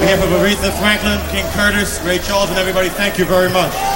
behalf of Aretha Franklin, King Curtis, Ray Charles, and everybody, thank you very much.